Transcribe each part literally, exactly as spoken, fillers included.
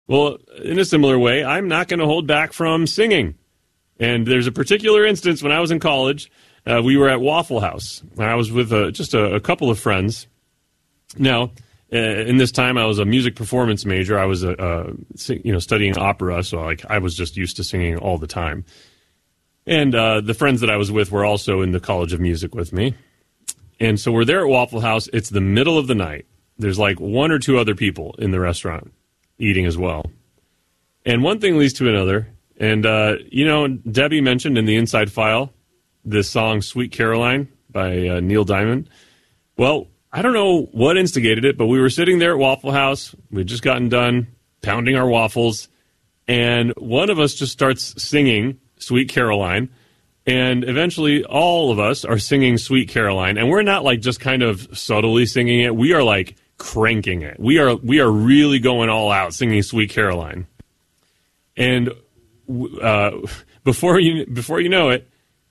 Well, in a similar way, I'm not going to hold back from singing. And there's a particular instance when I was in college. Uh, we were at Waffle House. I was with uh, just a, a couple of friends. Now, uh, in this time, I was a music performance major. I was, a, uh, sing, you know, studying opera, so like I was just used to singing all the time. And uh, the friends that I was with were also in the College of Music with me. And so we're there at Waffle House. It's the middle of the night. There's like one or two other people in the restaurant eating as well. And one thing leads to another. And, uh, you know, Debbie mentioned in the Inside File this song, Sweet Caroline, by uh, Neil Diamond. Well, I don't know what instigated it, but we were sitting there at Waffle House. We'd just gotten done pounding our waffles. And one of us just starts singing Sweet Caroline. And eventually all of us are singing Sweet Caroline. And we're not like just kind of subtly singing it. We are like cranking it. We are we are really going all out singing Sweet Caroline. And uh, before you before you know it,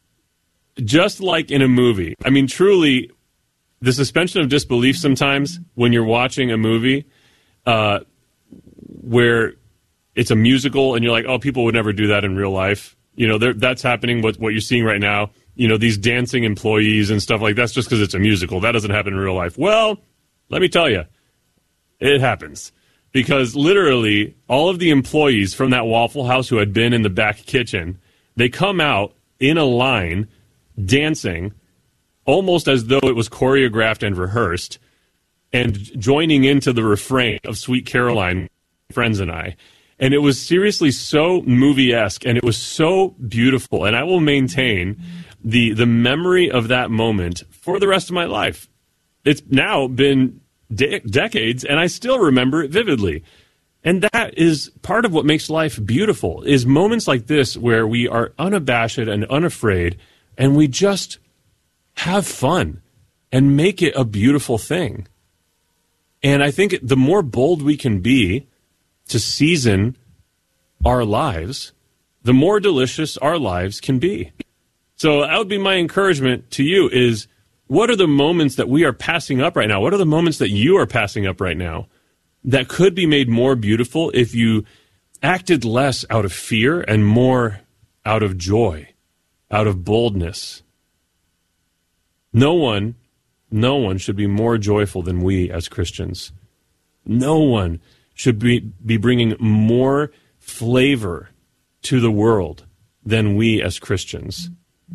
just like in a movie, I mean, truly, the suspension of disbelief sometimes when you're watching a movie uh, where it's a musical and you're like, oh, people would never do that in real life. You know, that's happening, what, what you're seeing right now. You know, these dancing employees and stuff like that's just because it's a musical. That doesn't happen in real life. Well, let me tell you, it happens. Because literally all of the employees from that Waffle House who had been in the back kitchen, they come out in a line dancing almost as though it was choreographed and rehearsed and joining into the refrain of Sweet Caroline, friends and I. And it was seriously so movie-esque, and it was so beautiful. And I will maintain the the memory of that moment for the rest of my life. It's now been de- decades, and I still remember it vividly. And that is part of what makes life beautiful, is moments like this where we are unabashed and unafraid, and we just have fun and make it a beautiful thing. And I think the more bold we can be to season our lives, the more delicious our lives can be. So that would be my encouragement to you is, what are the moments that we are passing up right now? What are the moments that you are passing up right now that could be made more beautiful if you acted less out of fear and more out of joy, out of boldness? No one, no one should be more joyful than we as Christians. No one should be, be bringing more flavor to the world than we as Christians.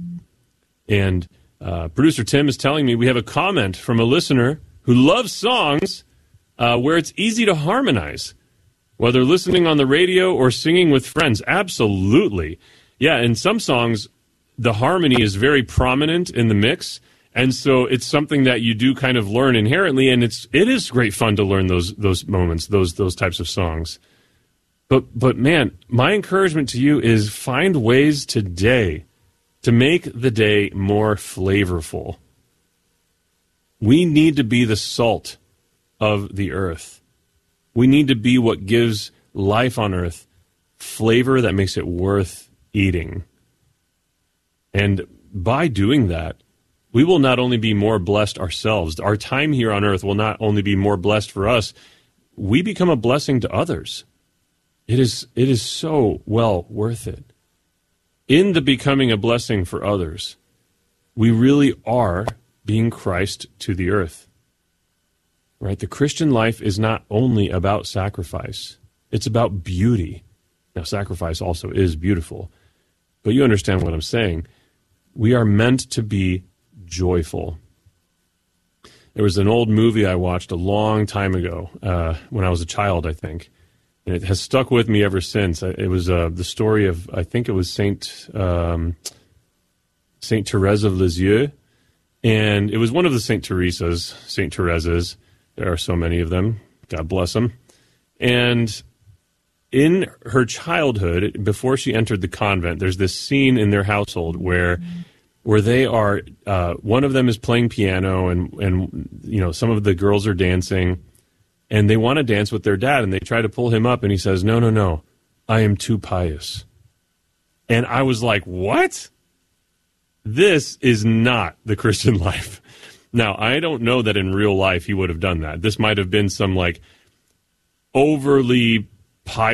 And uh, producer Tim is telling me we have a comment from a listener who loves songs uh, where it's easy to harmonize, whether listening on the radio or singing with friends. Absolutely. Yeah, in some songs, the harmony is very prominent in the mix. And so it's something that you do kind of learn inherently, and it's it is great fun to learn those those moments, those those types of songs. But but man, my encouragement to you is find ways today to make the day more flavorful. We need to be the salt of the earth. We need to be what gives life on earth flavor that makes it worth eating. And by doing that, we will not only be more blessed ourselves, our time here on earth will not only be more blessed for us, we become a blessing to others. It is, it is so well worth it. In the becoming a blessing for others, we really are being Christ to the earth. Right? The Christian life is not only about sacrifice, it's about beauty. Now, sacrifice also is beautiful, but you understand what I'm saying. We are meant to be joyful. There was an old movie I watched a long time ago, uh, when I was a child, I think, and it has stuck with me ever since. It was uh, the story of, I think it was Saint um, Saint Therese of Lisieux, and it was one of the Saint Teresas, Saint Teresa's. There are so many of them. God bless them. And in her childhood, before she entered the convent, there's this scene in their household where where they are, uh, one of them is playing piano, and, and you know, some of the girls are dancing, and they want to dance with their dad, and they try to pull him up, and he says, no, no, no, I am too pious. And I was like, what? This is not the Christian life. Now, I don't know that in real life he would have done that. This might have been some, like, overly pie